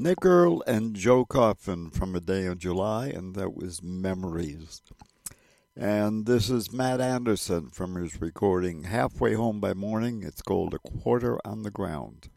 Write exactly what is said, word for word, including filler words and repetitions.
Nick Earl and Joe Coffin from A Day in July, and that was Memories. And this is Matt Anderson from his recording Halfway Home by Morning. It's called A Quarter on the Ground.